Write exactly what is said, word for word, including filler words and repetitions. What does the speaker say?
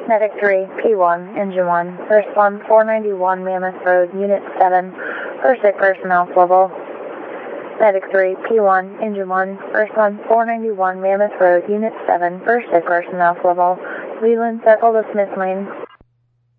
Medic three, P one, Engine one, respond four ninety-one Mammoth Road, Unit seven, for sick personnel level. Medic three, P one, Engine one, respond four ninety-one Mammoth Road, Unit seven, for sick personnel level. Leland, circle the Smith Lane.